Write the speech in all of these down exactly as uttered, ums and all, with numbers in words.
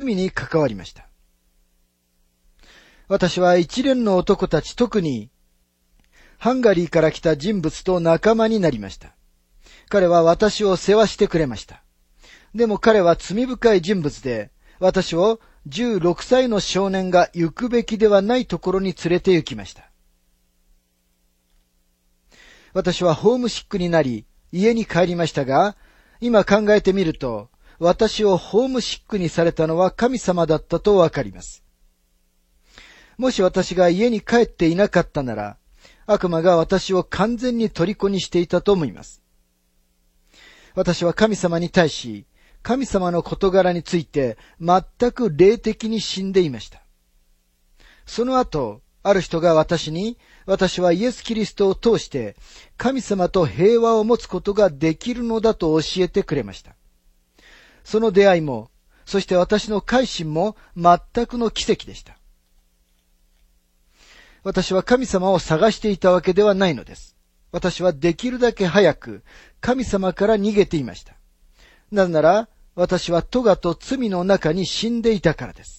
罪に関わりました。私は一連の男たち、特にハンガリーから来た人物と仲間になりました。彼は私を世話してくれました。でも彼は罪深い人物で、私をじゅうろくさいの少年が行くべきではないところに連れて行きました。私はホームシックになり、家に帰りましたが、今考えてみると、私をホームシックにされたのは神様だったとわかります。もし私が家に帰っていなかったなら、悪魔が私を完全に虜にしていたと思います。私は神様に対し、神様の事柄について全く霊的に死んでいました。その後、ある人が私に、私はイエス・キリストを通して神様と平和を持つことができるのだと教えてくれました。その出会いも、そして私の改心も全くの奇跡でした。私は神様を探していたわけではないのです。私はできるだけ早く神様から逃げていました。なぜなら、私は咎と罪の中に死んでいたからです。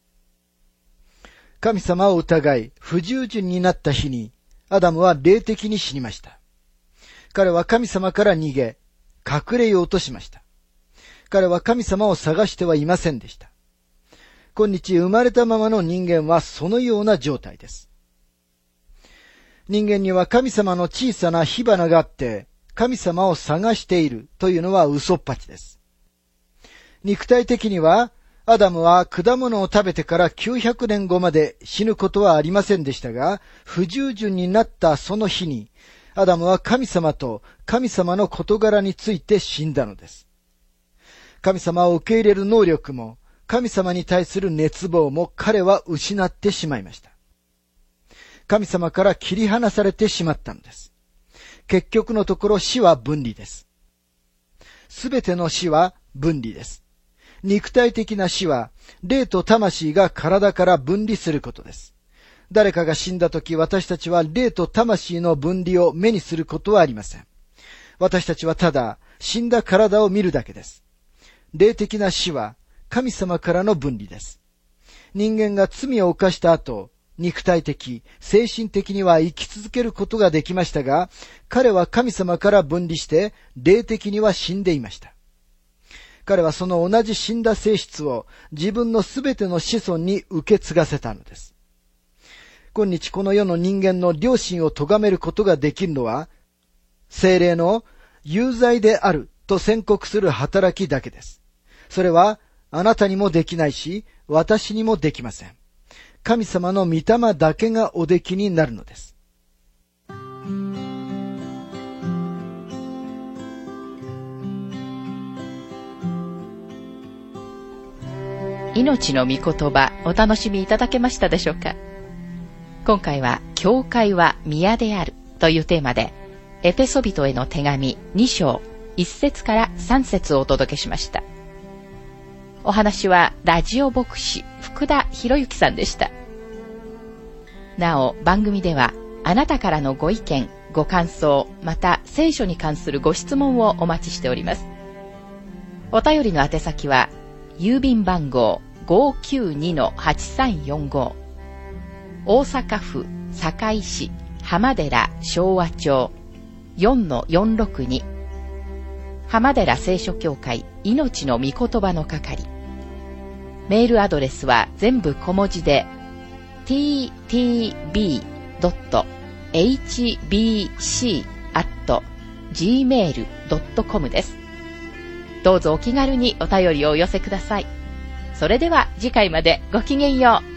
神様を疑い、不従順になった日に、アダムは霊的に死にました。彼は神様から逃げ、隠れようとしました。彼は神様を探してはいませんでした。今日生まれたままの人間はそのような状態です。人間には神様の小さな火花があって、神様を探しているというのは嘘っぱちです。肉体的には、アダムは果物を食べてからきゅうひゃくねんごまで死ぬことはありませんでしたが、不従順になったその日に、アダムは神様と神様の事柄について死んだのです。神様を受け入れる能力も、神様に対する熱望も彼は失ってしまいました。神様から切り離されてしまったのです。結局のところ死は分離です。すべての死は分離です。肉体的な死は、霊と魂が体から分離することです。誰かが死んだとき、私たちは霊と魂の分離を目にすることはありません。私たちはただ、死んだ体を見るだけです。霊的な死は、神様からの分離です。人間が罪を犯した後、肉体的、精神的には生き続けることができましたが、彼は神様から分離して、霊的には死んでいました。彼はその同じ死んだ性質を自分のすべての子孫に受け継がせたのです。今日この世の人間の良心を咎めることができるのは、聖霊の有罪であると宣告する働きだけです。それはあなたにもできないし、私にもできません。神様の御霊だけがおできになるのです。 命の御言葉、お楽しみいただけましたでしょうか。今回は教会は宮であるというテーマで、エペソビトへの手紙に章いち節からさん節をお届けしました。お話はラジオ牧師福田博之さんでした。なお番組ではあなたからのご意見、ご感想、また聖書に関するご質問をお待ちしております。お便りの宛先は郵便番号 ごーきゅうにのはちさんよんご 大阪府堺市浜寺昭和町 よんのよんろくに 浜寺聖書協会命の御言葉の係。メールアドレスは全部小文字で ティーティービードットエイチビーシー アット ジーメール ドットコム です。どうぞお気軽にお便りをお寄せください。それでは次回までごきげんよう。